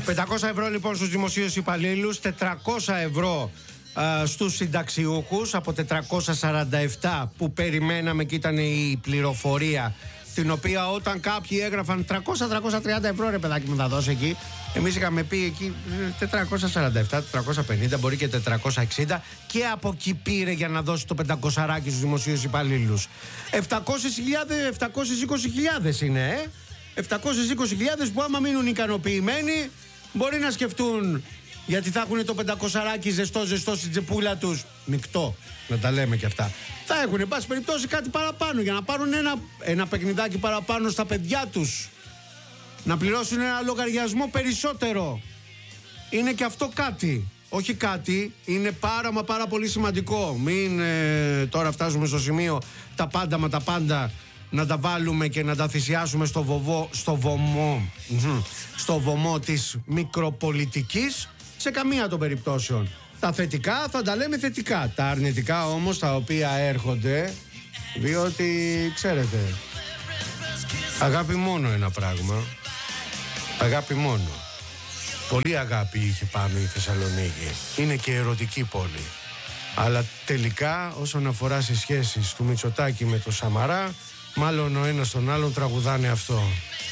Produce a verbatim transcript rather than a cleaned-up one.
πεντακόσια ευρώ λοιπόν στους δημοσίους υπαλλήλους, τετρακόσια ευρώ α, στους συνταξιούχους, από τετρακόσια σαράντα επτά που περιμέναμε και ήταν η πληροφορία, την οποία όταν κάποιοι έγραφαν τριακόσια με τριακόσια τριάντα ευρώ, ρε παιδάκι μου θα δώσει εκεί, εμείς είχαμε πει εκεί τετρακόσια σαράντα επτά, τετρακόσια πενήντα, μπορεί και τετρακόσια εξήντα, και από εκεί πήρε για να δώσει το πεντακόσιαράκι στους δημοσίους υπαλλήλους. επτακόσιες χιλιάδες, επτακόσιες είκοσι χιλιάδες είναι, ε? επτακόσιες είκοσι χιλιάδες που άμα μείνουν ικανοποιημένοι μπορεί να σκεφτούν, γιατί θα έχουν το πεντακόσιαράκι ζεστό ζεστό στην τσεπούλα τους, μεικτό, να τα λέμε και αυτά. Θα έχουν, εν πάση περιπτώσει, κάτι παραπάνω για να πάρουν ένα, ένα παιχνιδάκι παραπάνω στα παιδιά τους, να πληρώσουν ένα λογαριασμό περισσότερο. Είναι και αυτό κάτι. Όχι κάτι, είναι πάρα μα πάρα πολύ σημαντικό. Μην ε, τώρα φτάσουμε στο σημείο τα πάντα μα τα πάντα να τα βάλουμε και να τα θυσιάσουμε στο, βοβό, στο, βωμό, στο βωμό της μικροπολιτικής, σε καμία των περιπτώσεων. Τα θετικά θα τα λέμε θετικά, τα αρνητικά όμως τα οποία έρχονται, διότι ξέρετε, αγάπη μόνο ένα πράγμα, αγάπη μόνο. Πολύ αγάπη είχε πάνω η Θεσσαλονίκη, είναι και ερωτική πόλη, αλλά τελικά όσον αφορά στις σχέσεις του Μητσοτάκη με το Σαμαρά, μάλλον ο ένας τον άλλον τραγουδάνε αυτό.